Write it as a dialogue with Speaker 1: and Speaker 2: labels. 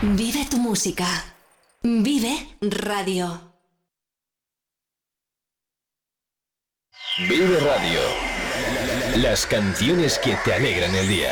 Speaker 1: Vive tu música. Vive Radio.
Speaker 2: Vive Radio. Las canciones que te alegran el día.